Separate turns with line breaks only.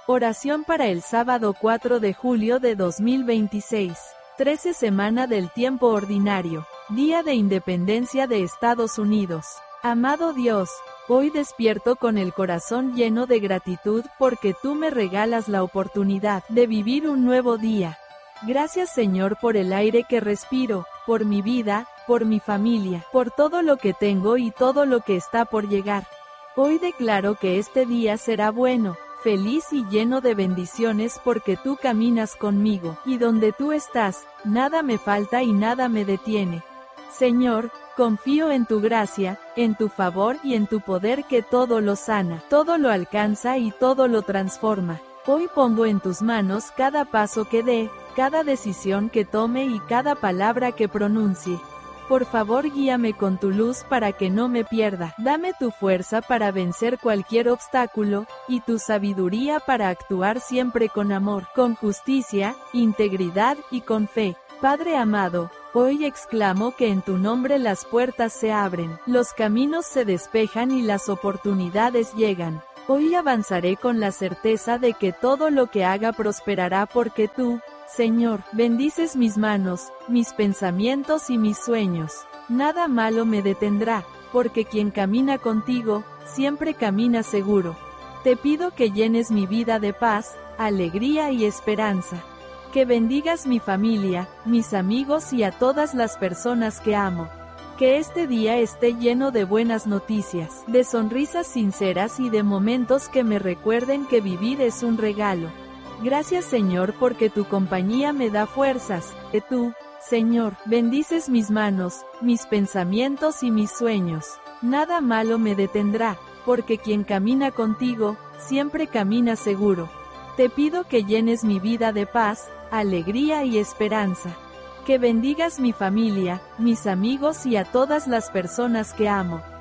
Oración para el sábado 4 de julio de 2026. 13 semana del tiempo ordinario. Día de Independencia de Estados Unidos. Amado Dios, hoy despierto con el corazón lleno de gratitud porque tú me regalas la oportunidad de vivir un nuevo día. Gracias Señor por el aire que respiro, por mi vida, por mi familia, por todo lo que tengo y todo lo que está por llegar. Hoy declaro que este día será bueno, feliz y lleno de bendiciones porque tú caminas conmigo, y donde tú estás, nada me falta y nada me detiene. Señor, confío en tu gracia, en tu favor y en tu poder que todo lo sana, todo lo alcanza y todo lo transforma. Hoy pongo en tus manos cada paso que dé, cada decisión que tome y cada palabra que pronuncie. Por favor guíame con tu luz para que no me pierda. Dame tu fuerza para vencer cualquier obstáculo, y tu sabiduría para actuar siempre con amor, con justicia, integridad y con fe. Padre amado, hoy exclamo que en tu nombre las puertas se abren, los caminos se despejan y las oportunidades llegan. Hoy avanzaré con la certeza de que todo lo que haga prosperará porque tú, Señor, bendices mis manos, mis pensamientos y mis sueños. Nada malo me detendrá, porque quien camina contigo, siempre camina seguro. Te pido que llenes mi vida de paz, alegría y esperanza. Que bendigas mi familia, mis amigos y a todas las personas que amo. Que este día esté lleno de buenas noticias, de sonrisas sinceras y de momentos que me recuerden que vivir es un regalo. Gracias Señor porque tu compañía me da fuerzas, que tú, Señor, bendices mis manos, mis pensamientos y mis sueños. Nada malo me detendrá, porque quien camina contigo, siempre camina seguro. Te pido que llenes mi vida de paz, alegría y esperanza. Que bendigas mi familia, mis amigos y a todas las personas que amo.